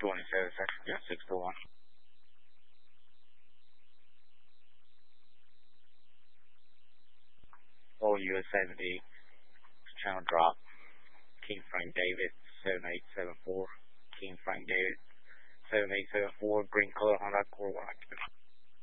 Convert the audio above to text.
27 section. Yeah, 6 to 1. All US 70, channel drop. King Frank David, 7874. King Frank David, 7874, green color Honda Accord 1.